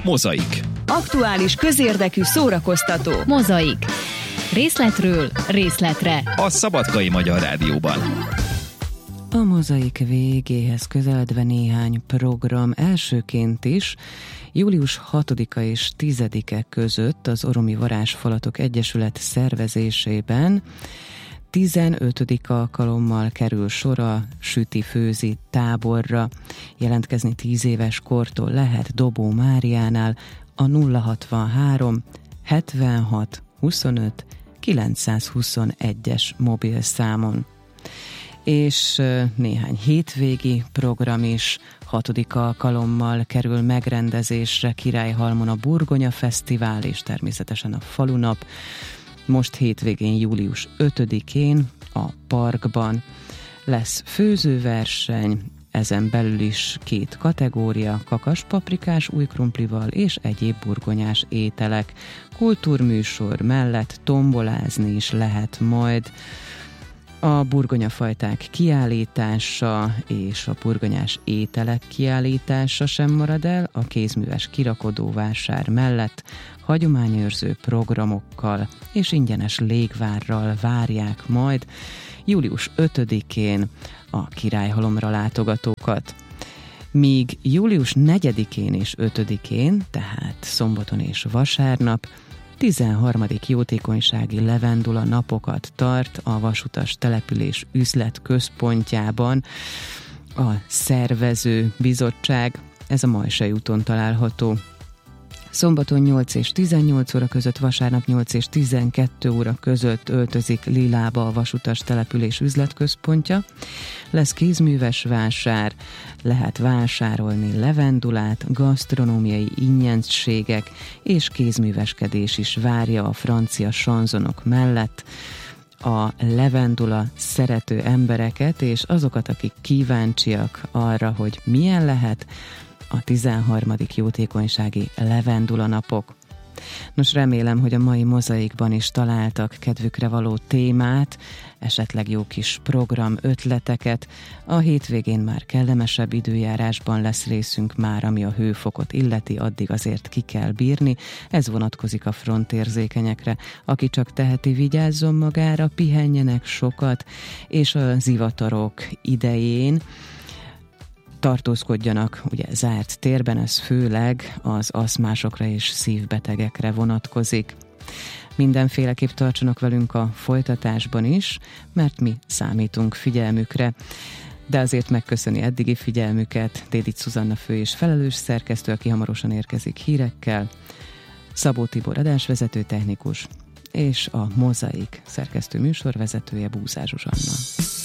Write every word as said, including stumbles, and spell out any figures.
Mozaik. Aktuális, közérdekű, szórakoztató. Mozaik. Részletről részletre. A Szabadkai Magyar Rádióban. A Mozaik végéhez közeledve néhány program. Elsőként is július hatodika és tizedike között az Oromi Varázsfalatok Egyesület szervezésében tizenötödik alkalommal kerül sor a süti-főzi táborra. Jelentkezni tíz éves kortól lehet Dobó Máriánál a nulla hatvanhárom hetvenhat huszonöt kilencszázhuszonegyes mobilszámon. És néhány hétvégi program is. Hatodik alkalommal kerül megrendezésre Királyhalmon a Burgonya Fesztivál és természetesen a Falunap. Most hétvégén, július ötödikén a parkban lesz főzőverseny, ezen belül is két kategória, kakaspaprikás újkrumplival és egyéb burgonyás ételek. Kultúrműsor mellett tombolázni is lehet majd. A burgonyafajták kiállítása és a burgonyás ételek kiállítása sem marad el, a kézműves kirakodóvásár mellett hagyományőrző programokkal és ingyenes légvárral várják majd július ötödikén a Királyhalomra látogatókat. Míg július negyedikén és ötödikén, tehát szombaton és vasárnap, tizenharmadik jótékonysági levendula napokat tart a Vasutas Település üzletközpontjában a szervező bizottság. Ez a Majsai úton található. Szombaton nyolc és tizennyolc óra között, vasárnap nyolc és tizenkettő óra között öltözik lilába a Vasutas Település üzletközpontja. Lesz kézműves vásár, lehet vásárolni levendulát, gasztronómiai ingyenségek és kézműveskedés is várja a francia sanzonok mellett a levendula szerető embereket és azokat, akik kíváncsiak arra, hogy milyen lehet a tizenharmadik jótékonysági levendula napok. Nos, remélem, hogy a mai Mozaikban is találtak kedvükre való témát, esetleg jó kis program ötleteket. A hétvégén már kellemesebb időjárásban lesz részünk már, ami a hőfokot illeti, addig azért ki kell bírni. Ez vonatkozik a frontérzékenyekre. Aki csak teheti, vigyázzon magára, pihenjenek sokat, és a zivatarok idején tartózkodjanak ugye zárt térben, ez főleg az aszmásokra és szívbetegekre vonatkozik. Mindenféleképp tartsanak velünk a folytatásban is, mert mi számítunk figyelmükre. De azért megköszöni eddigi figyelmüket Dédics Zsuzsanna fő és felelős szerkesztő, aki hamarosan érkezik hírekkel, Szabó Tibor adásvezető technikus, és a Mozaik szerkesztő műsorvezetője, Búzár Zsuzsanna.